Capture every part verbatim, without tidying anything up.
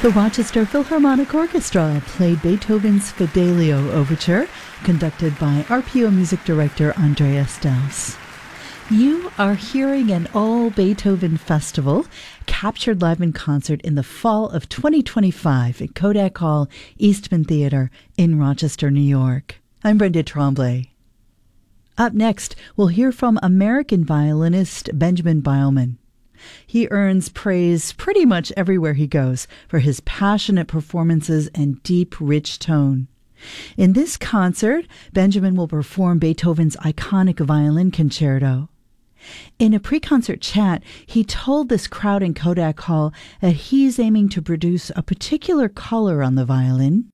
The Rochester Philharmonic Orchestra played Beethoven's Fidelio Overture, conducted by R P O music director Andreas Delfs. You are hearing an all-Beethoven festival, captured live in concert in the fall of twenty twenty-five at Kodak Hall, Eastman Theater in Rochester, New York. I'm Brenda Tremblay. Up next, we'll hear from American violinist Benjamin Beilman. He earns praise pretty much everywhere he goes for his passionate performances and deep, rich tone. In this concert, Benjamin will perform Beethoven's iconic violin concerto. In a pre-concert chat, he told this crowd in Kodak Hall that he's aiming to produce a particular color on the violin.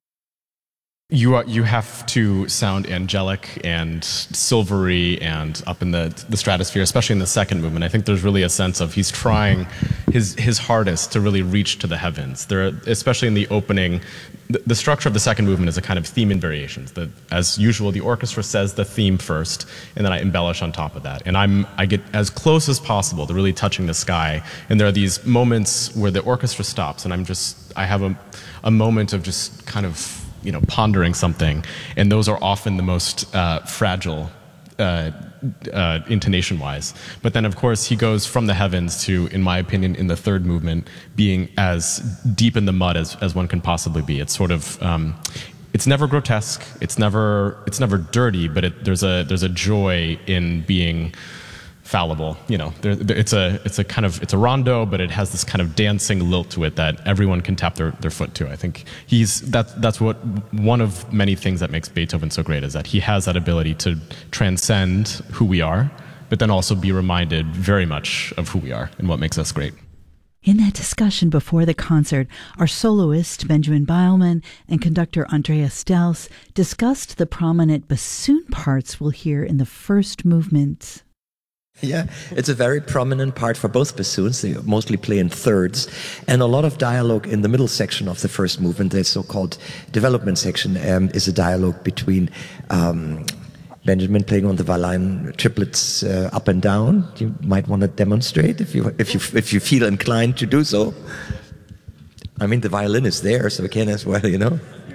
You are, you have to sound angelic and silvery and up in the the stratosphere, especially in the second movement. I think there's really a sense of he's trying his his hardest to really reach to the heavens. There, are, especially in the opening, the, the structure of the second movement is a kind of theme and variations. The, as usual, the orchestra says the theme first, and then I embellish on top of that. And I'm I get as close as possible to really touching the sky. And there are these moments where the orchestra stops, and I'm just I have a a moment of just kind of, you know, pondering something, and those are often the most uh, fragile, uh, uh, intonation-wise. But then, of course, he goes from the heavens to, in my opinion, in the third movement, being as deep in the mud as, as one can possibly be. It's sort of, um, it's never grotesque, it's never, it's never dirty, but it, there's a there's a joy in being fallible. You know, there, there, it's a it's a kind of it's a rondo, but it has this kind of dancing lilt to it that everyone can tap their, their foot to. I think he's that that's what one of many things that makes Beethoven so great, is that he has that ability to transcend who we are, but then also be reminded very much of who we are and what makes us great. In that discussion before the concert, our soloist Benjamin Beilman and conductor Andreas Delfs discussed the prominent bassoon parts we'll hear in the first movement. Yeah, it's a very prominent part for both bassoons. They mostly play in thirds, and a lot of dialogue in the middle section of the first movement, the so-called development section, um, is a dialogue between um, Benjamin playing on the violin triplets uh, up and down. You might want to demonstrate if you if you if you feel inclined to do so. I mean, the violin is there, so we can as well, you know.